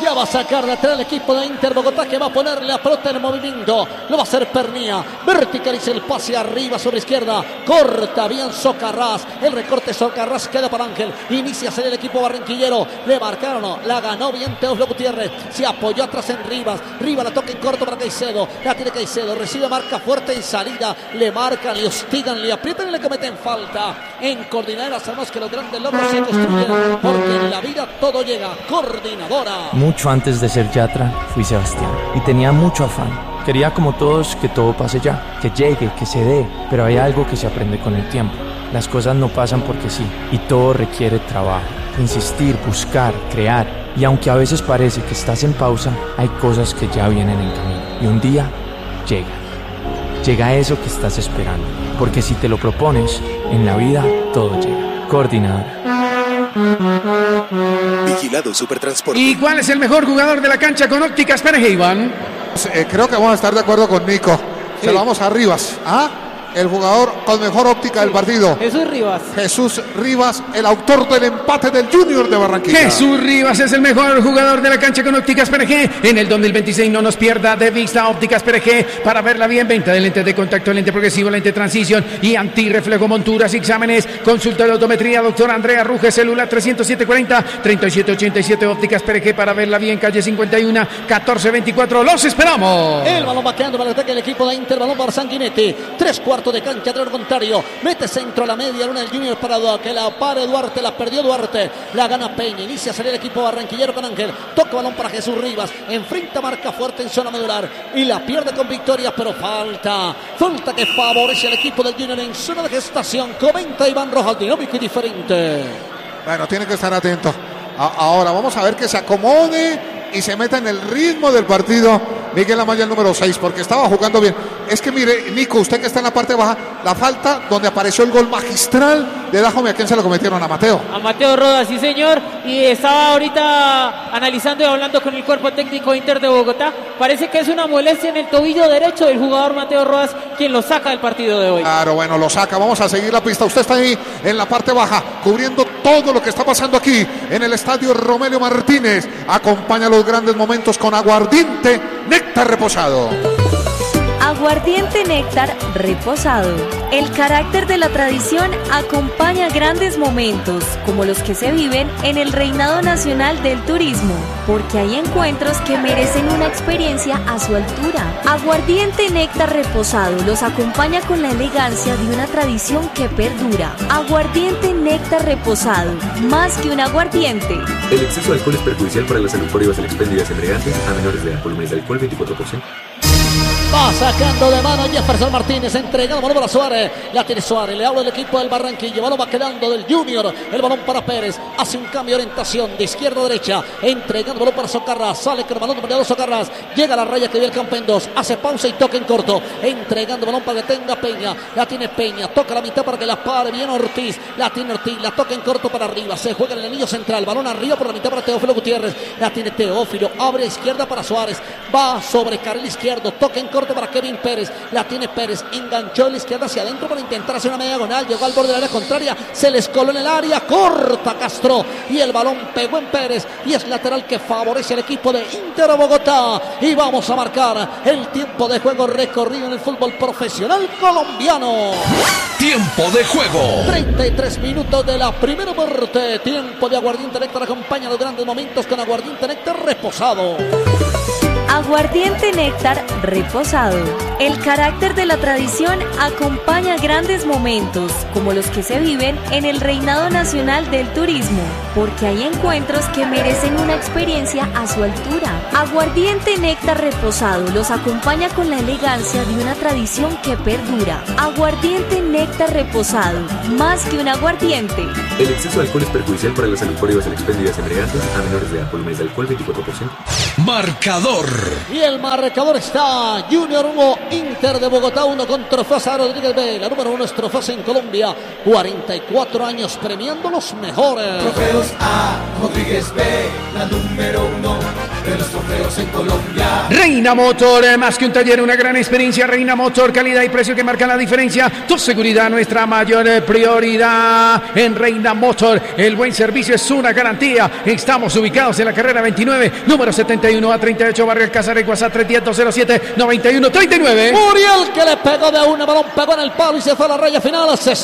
Ya va a sacar lateral el equipo de Inter Bogotá, que va a ponerle la pelota en movimiento. Lo va a hacer Pernía. Verticaliza el pase arriba sobre izquierda. Corta bien Socarrás. El recorte Socarrás queda para Ángel. Inicia a salir el equipo barranquillero. Le marcaron. La ganó bien Teófilo Gutiérrez. Se apoyó atrás en Rivas. Rivas la toca en corto para Caicedo. La tiene Caicedo. Recibe marca fuerte en salida. Le marcan, le hostigan, le aprietan y le cometen falta. En Coordinadora sabemos que los grandes logros se construyen, porque en la vida todo llega. Coordinadora. Mucho antes de ser Yatra, fui Sebastián y tenía mucho afán. Quería como todos que todo pase ya, que llegue, que se dé, pero hay algo que se aprende con el tiempo. Las cosas no pasan porque sí, y todo requiere trabajo, insistir, buscar, crear. Y aunque a veces parece que estás en pausa, hay cosas que ya vienen en camino. Y un día llega. Llega eso que estás esperando, porque si te lo propones, en la vida todo llega. Coordinadora. Vigilado Supertransporte. ¿Y cuál es el mejor jugador de la cancha con ópticas Pérez, Iván? Creo que vamos a estar de acuerdo con Nico. Se lo vamos a Rivas. El jugador con mejor óptica del partido. Jesús Rivas, el autor del empate del Junior de Barranquilla. Jesús Rivas es el mejor jugador de la cancha con ópticas PRG. En el 2026 no nos pierda de vista ópticas PRG para verla bien. Venta de lentes de contacto, lente progresivo, lente transición y antirreflejo, monturas y exámenes. Consulta de autometría, doctor Andrea Ruge, celular 30740-3787 ópticas PRG para verla bien. Calle 51, 1424. ¡Los esperamos! El balón va quedando para el ataque del equipo de Inter. Balón para Sanguinetti. 3/4 de cancha del contrario. Mete centro a la media luna del Junior para que la pare Duarte. La perdió Duarte. La gana Peña. Inicia a salir el equipo barranquillero con Ángel. Toca balón para Jesús Rivas. Enfrenta marca fuerte en zona medular. Y la pierde con victoria, pero falta. Falta que favorece al equipo del Junior en zona de gestación. Comenta Iván Rojas, dinámico y diferente. Bueno, tiene que estar atento. Ahora vamos a ver que se acomode y se meta en el ritmo del partido Miguel Amaya, el número 6, porque estaba jugando bien. Es que mire, Nico, usted que está en la parte baja, la falta donde apareció el gol magistral de Dajome, ¿a quién se lo cometieron? A Mateo. A Mateo Rodas, sí señor, y estaba ahorita analizando y hablando con el cuerpo técnico Inter de Bogotá. Parece que es una molestia en el tobillo derecho del jugador Mateo Rodas, quien lo saca del partido de hoy. Claro, bueno, lo saca, vamos a seguir la pista. Usted está ahí en la parte baja, cubriendo todo lo que está pasando aquí en el estadio Romelio Martínez. Acompaña los grandes momentos con aguardiente néctar reposado. Aguardiente néctar reposado. El carácter de la tradición acompaña grandes momentos, como los que se viven en el Reinado Nacional del Turismo, porque hay encuentros que merecen una experiencia a su altura. Aguardiente néctar reposado los acompaña con la elegancia de una tradición que perdura. Aguardiente néctar reposado, más que un aguardiente. El exceso de alcohol es perjudicial para la salud por IVA expendidas embriagantes a menores de edad. Volúmenes de alcohol 24%. Va sacando de mano Jefferson Martínez, entregando balón para Suárez. La tiene Suárez, le habla el equipo del Barranquilla. Balón va quedando del Junior. El balón para Pérez. Hace un cambio de orientación de izquierda a derecha. Entregando balón para Socarrás. Sale con el balón de Socarrás. Llega a la raya que ve el campo en dos. Hace pausa y toca en corto. Entregando balón para que tenga Peña. La tiene Peña. Toca la mitad para que la pare bien Ortiz. La tiene Ortiz. La toca en corto para arriba. Se juega en el anillo central. Balón arriba por la mitad para Teófilo Gutiérrez. La tiene Teófilo. Abre a izquierda para Suárez. Va sobre carril izquierdo. Toca en corto para Kevin Pérez. La tiene Pérez. Enganchó la izquierda hacia adentro para intentar hacer una media diagonal. Llegó al borde del área contraria. Se les coló en el área. Corta Castro. Y el balón pegó en Pérez. Y es lateral que favorece al equipo de Inter Bogotá. Y vamos a marcar el tiempo de juego recorrido en el fútbol profesional colombiano. Tiempo de juego. 33 minutos de la primera parte. Tiempo de aguardiente néctar. Acompaña los grandes momentos con aguardiente néctar reposado. Aguardiente néctar reposado. El carácter de la tradición acompaña grandes momentos, como los que se viven en el Reinado Nacional del Turismo, porque hay encuentros que merecen una experiencia a su altura. Aguardiente néctar reposado los acompaña con la elegancia de una tradición que perdura. Aguardiente néctar reposado, más que un aguardiente. El exceso de alcohol es perjudicial para la salud por IVA expendidas embriagantes a menores de edad. Volúmenes de alcohol 24%. Marcador. Y el marcador está Junior 1, Inter de Bogotá 1 con Trofasa Rodríguez B. La número 1 es Trofasa en Colombia. 44 años premiando los mejores. Trofeos A, Rodríguez B, la número 1. de los trofeos en Colombia. Reina Motor, más que un taller, una gran experiencia. Reina Motor, calidad y precio que marcan la diferencia. Tu seguridad, nuestra mayor prioridad. En Reina Motor, el buen servicio es una garantía. Estamos ubicados en la carrera 29, número 71 a 38, Barrio Alcázar, WhatsApp 310-207-9139. Muriel que le pegó de una, balón pegó en el palo y se fue a la raya final.